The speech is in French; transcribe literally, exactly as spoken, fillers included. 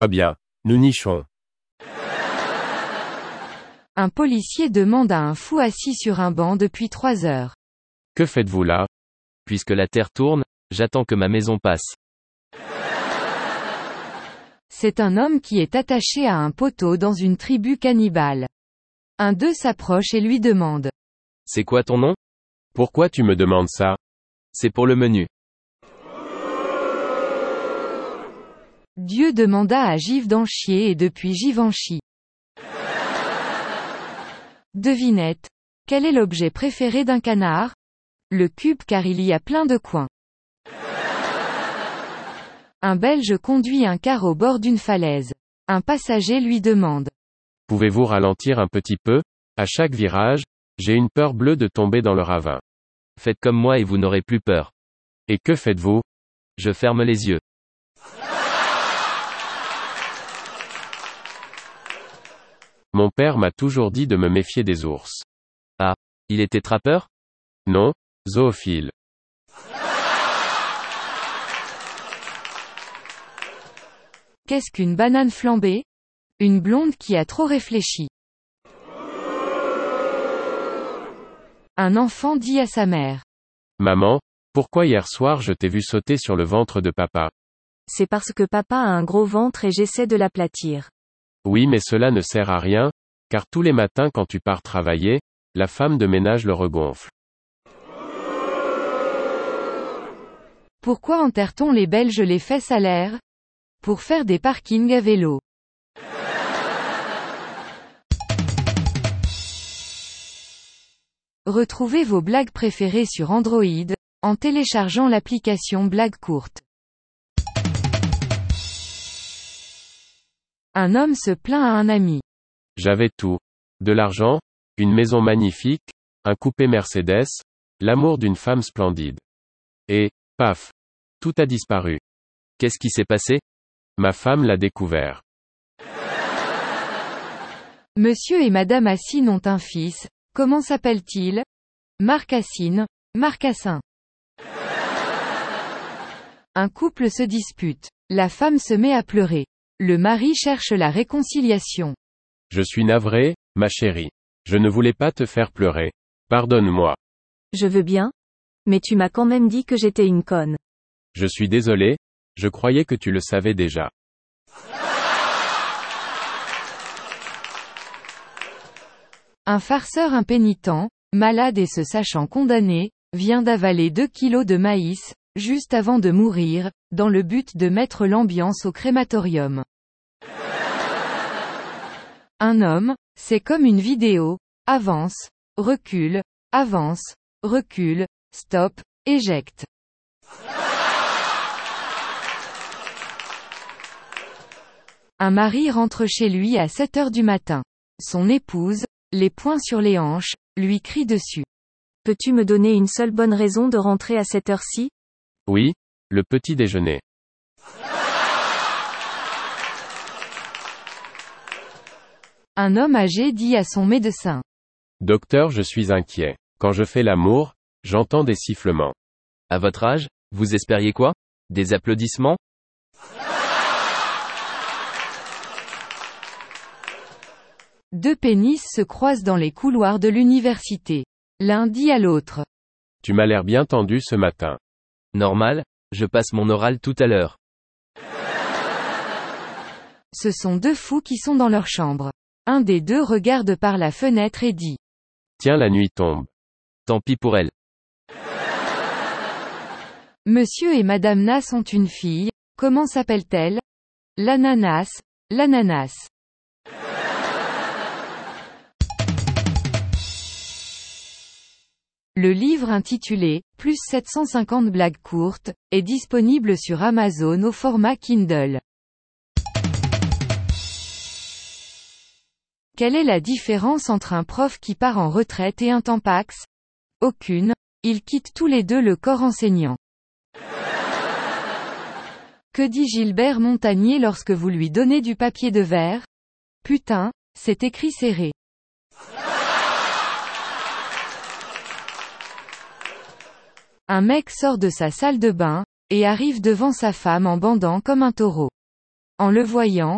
Ah bien, nous nichons. Un policier demande à un fou assis sur un banc depuis trois heures. Que faites-vous là? Puisque la terre tourne, j'attends que ma maison passe. C'est un homme qui est attaché à un poteau dans une tribu cannibale. Un d'eux s'approche et lui demande. C'est quoi ton nom? Pourquoi tu me demandes ça? C'est pour le menu. Dieu demanda à Givenchy et depuis Givenchy. Devinette. Quel est l'objet préféré d'un canard? Le cube car il y a plein de coins. Un Belge conduit un car au bord d'une falaise. Un passager lui demande. Pouvez-vous ralentir un petit peu? À chaque virage, j'ai une peur bleue de tomber dans le ravin. Faites comme moi et vous n'aurez plus peur. Et que faites-vous? Je ferme les yeux. Mon père m'a toujours dit de me méfier des ours. Ah, il était trappeur? Non, zoophile. Qu'est-ce qu'une banane flambée? Une blonde qui a trop réfléchi. Un enfant dit à sa mère. Maman, pourquoi hier soir je t'ai vu sauter sur le ventre de papa? C'est parce que papa a un gros ventre et j'essaie de l'aplatir. Oui, mais cela ne sert à rien, car tous les matins quand tu pars travailler, la femme de ménage le regonfle. Pourquoi enterre-t-on les Belges les fesses à l'air? Pour faire des parkings à vélo. Retrouvez vos blagues préférées sur Android, en téléchargeant l'application Blagues courtes. Un homme se plaint à un ami. J'avais tout. De l'argent, une maison magnifique, un coupé Mercedes, l'amour d'une femme splendide. Et, paf, tout a disparu. Qu'est-ce qui s'est passé? Ma femme l'a découvert. Monsieur et Madame Assine ont un fils, comment s'appelle-t-il? Marc Assine, Marcassin. Un couple se dispute. La femme se met à pleurer. Le mari cherche la réconciliation. Je suis navré, ma chérie. Je ne voulais pas te faire pleurer. Pardonne-moi. Je veux bien. Mais tu m'as quand même dit que j'étais une conne. Je suis désolé, je croyais que tu le savais déjà. Un farceur impénitent, malade et se sachant condamné, vient d'avaler deux kilos de maïs, juste avant de mourir, dans le but de mettre l'ambiance au crématorium. Un homme, c'est comme une vidéo, avance, recule, avance, recule, stop, éjecte. Un mari rentre chez lui à sept heures du matin. Son épouse, les poings sur les hanches, lui crie dessus. Peux-tu me donner une seule bonne raison de rentrer à cette heure-ci? Oui, le petit déjeuner. Un homme âgé dit à son médecin. Docteur, je suis inquiet. Quand je fais l'amour, j'entends des sifflements. À votre âge, vous espériez quoi? Des applaudissements? Deux pénis se croisent dans les couloirs de l'université. L'un dit à l'autre. Tu m'as l'air bien tendu ce matin. Normal, je passe mon oral tout à l'heure. Ce sont deux fous qui sont dans leur chambre. Un des deux regarde par la fenêtre et dit. Tiens, la nuit tombe. Tant pis pour elle. Monsieur et Madame Nas ont une fille, comment s'appelle-t-elle? L'ananas, l'ananas. Le livre intitulé « Plus sept cent cinquante blagues courtes » est disponible sur Amazon au format Kindle. Quelle est la différence entre un prof qui part en retraite et un tampax? Aucune, ils quittent tous les deux le corps enseignant. Que dit Gilbert Montagnier lorsque vous lui donnez du papier de verre? Putain, c'est écrit serré. Un mec sort de sa salle de bain, et arrive devant sa femme en bandant comme un taureau. En le voyant,